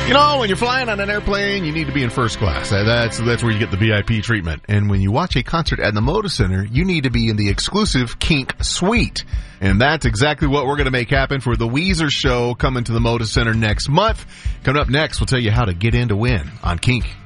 You know, when you're flying on an airplane, you need to be in first class. That's where you get the VIP treatment. And when you watch a concert at the Moda Center, you need to be in the exclusive Kink Suite. And that's exactly what we're going to make happen for the Weezer show coming to the Moda Center next month. Coming up next, we'll tell you how to get in to win on Kink.